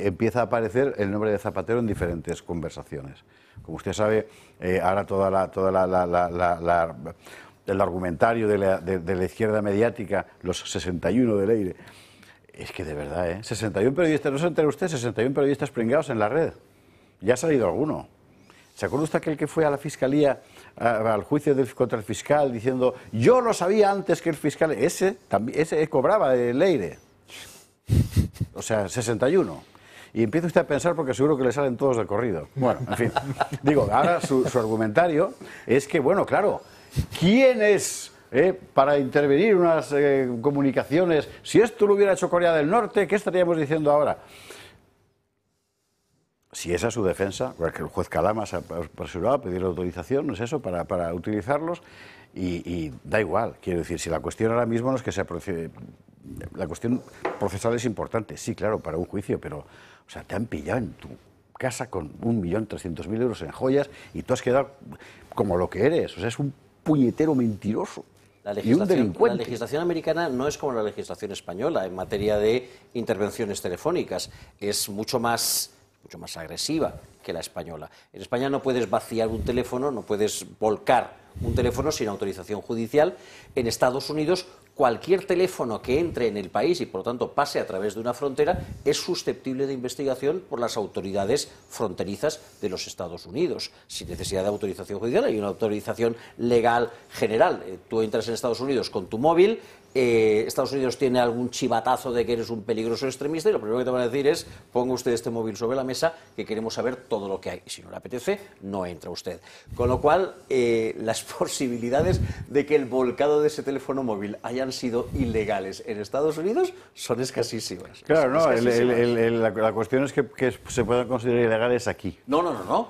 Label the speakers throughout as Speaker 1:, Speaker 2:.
Speaker 1: empieza a aparecer el nombre de Zapatero en diferentes conversaciones. Como usted sabe, ahora el argumentario de la izquierda mediática, los 61 de Leire, es que de verdad, 61 periodistas, no se entera usted, 61 periodistas pringados en la red. Ya ha salido alguno. ¿Se acuerda usted aquel que fue a la fiscalía, al juicio contra el fiscal, diciendo, yo lo sabía antes que el fiscal? Ese cobraba de Leire. O sea, 61. Y empieza usted a pensar porque seguro que le salen todos de corrido. Bueno, en fin. Digo, ahora su argumentario es que, bueno, claro, ¿quién es para intervenir unas comunicaciones? Si esto lo hubiera hecho Corea del Norte, ¿qué estaríamos diciendo ahora? Si esa es su defensa, porque el juez Calama se ha apresurado a pedir autorización, ¿no es eso?, para utilizarlos, y da igual. Quiero decir, si la cuestión ahora mismo no es que sea... La cuestión procesal es importante, sí, claro, para un juicio, pero, o sea, te han pillado en tu casa con 1.300.000 euros en joyas y tú has quedado como lo que eres, o sea, es un puñetero mentiroso. Y un delincuente.
Speaker 2: La legislación americana no es como la legislación española en materia de intervenciones telefónicas, es mucho más agresiva que la española. En España no puedes vaciar un teléfono, no puedes volcar un teléfono sin autorización judicial. En Estados Unidos, cualquier teléfono que entre en el país y por lo tanto pase a través de una frontera es susceptible de investigación por las autoridades fronterizas de los Estados Unidos, sin necesidad de autorización judicial. Hay una autorización legal general. Tú entras en Estados Unidos con tu móvil, Estados Unidos tiene algún chivatazo de que eres un peligroso extremista y lo primero que te van a decir es, ponga usted este móvil sobre la mesa que queremos saber todo lo que hay. Y si no le apetece, no entra usted. Con lo cual, las posibilidades de que el volcado de ese teléfono móvil hayan sido ilegales en Estados Unidos son escasísimas.
Speaker 1: Claro, no, la cuestión es que se puedan considerar ilegales aquí.
Speaker 2: No.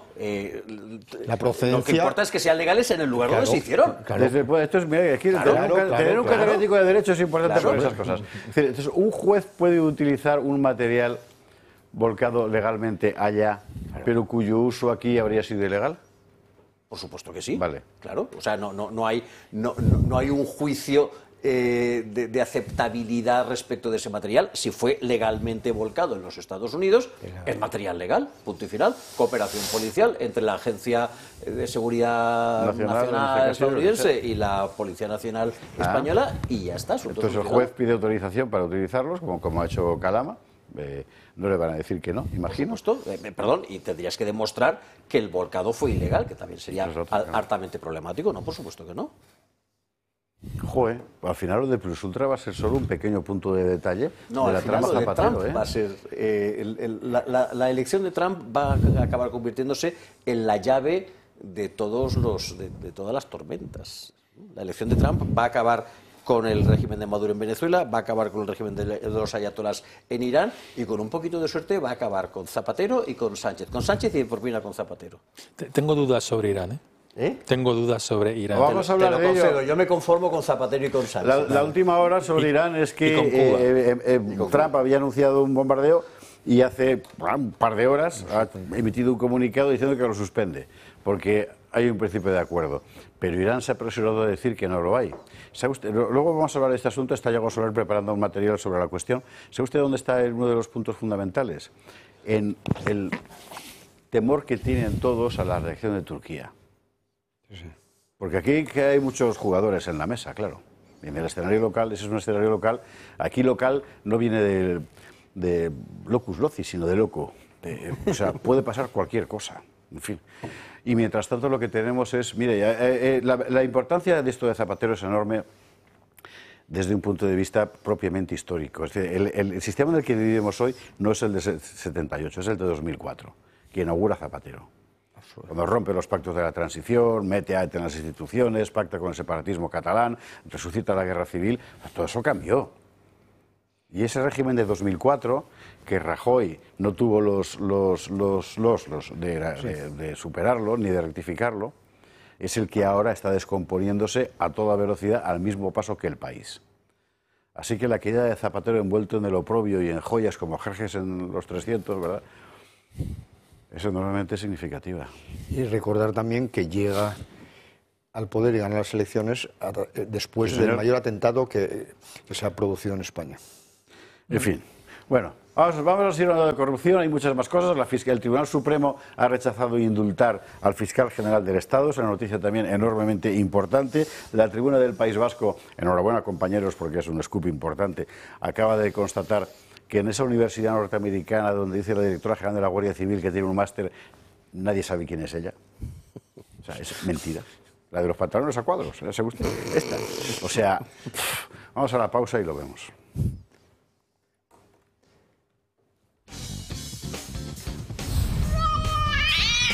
Speaker 3: La procedencia...
Speaker 2: Lo que importa es que sean legales en el lugar donde se hicieron.
Speaker 1: Claro. Esto es, mira, aquí tener un catedrático de Derecho es importante por esas cosas. Entonces, ¿un juez puede utilizar un material volcado legalmente allá, pero cuyo uso aquí habría sido ilegal?
Speaker 2: Por supuesto que sí.
Speaker 1: Vale.
Speaker 2: Claro, o sea, no hay un juicio de aceptabilidad respecto de ese material. Si fue legalmente volcado en los Estados Unidos, es material legal, punto y final. Cooperación policial entre la Agencia de Seguridad Nacional estadounidense y la Policía Nacional española, y ya está.
Speaker 1: Entonces el juez pide autorización para utilizarlos, como ha hecho Calama. No le van a decir que no, imagino.
Speaker 2: Por supuesto, perdón, y tendrías que demostrar que el volcado fue ilegal, que también sería hartamente problemático. No, por supuesto que no.
Speaker 1: Joder, al final lo de Plus Ultra va a ser solo un pequeño punto de detalle de la trama
Speaker 2: Zapatero.
Speaker 1: Zapatero,
Speaker 2: Va a ser, la elección de Trump va a acabar convirtiéndose en la llave de todas las tormentas. La elección de Trump va a acabar con el régimen de Maduro en Venezuela, va a acabar con el régimen de los ayatolás en Irán y con un poquito de suerte va a acabar con Zapatero y con Sánchez. Con Sánchez y por fin con Zapatero.
Speaker 3: Tengo dudas sobre Irán, Tengo dudas sobre Irán.
Speaker 1: Vamos a hablar de ello.
Speaker 2: Yo me conformo con Zapatero y con Sánchez.
Speaker 1: La última hora sobre Irán es que Trump había anunciado un bombardeo y hace un par de horas ha emitido un comunicado diciendo que lo suspende, porque hay un principio de acuerdo. Pero Irán se ha apresurado a decir que no lo hay. ¿Sabe usted? Luego vamos a hablar de este asunto. Está Yago Soler preparando un material sobre la cuestión. ¿Sabe usted dónde está uno de los puntos fundamentales? En el temor que tienen todos a la reacción de Turquía. Porque aquí que hay muchos jugadores en la mesa, claro. En el escenario local, ese es un escenario local. Aquí local no viene de locus loci, sino de loco. O sea, puede pasar cualquier cosa. En fin. Y mientras tanto lo que tenemos es... Mire, la importancia de esto de Zapatero es enorme desde un punto de vista propiamente histórico. Es decir, el sistema en el que vivimos hoy no es el de 78, es el de 2004, que inaugura Zapatero. Cuando rompe los pactos de la transición, mete a ETA en las instituciones, pacta con el separatismo catalán, resucita la guerra civil, pues todo eso cambió. Y ese régimen de 2004, que Rajoy no tuvo de superarlo ni de rectificarlo, es el que ahora está descomponiéndose a toda velocidad al mismo paso que el país. Así que la caída de Zapatero envuelto en el oprobio y en joyas como Jerjes en los 300, ¿verdad?, es enormemente significativa.
Speaker 4: Y recordar también que llega al poder y gana las elecciones después del mayor atentado que se ha producido en España.
Speaker 1: En fin, bueno, Vamos a seguir hablando de corrupción, hay muchas más cosas. El Tribunal Supremo ha rechazado indultar al fiscal general del Estado, es una noticia también enormemente importante. La Tribuna del País Vasco, enhorabuena compañeros porque es un scoop importante, acaba de constatar que en esa universidad norteamericana donde dice la directora general de la Guardia Civil que tiene un máster, nadie sabe quién es ella. O sea, es mentira. La de los pantalones a cuadros, ¿se gusta? Esta. O sea, vamos a la pausa y lo vemos.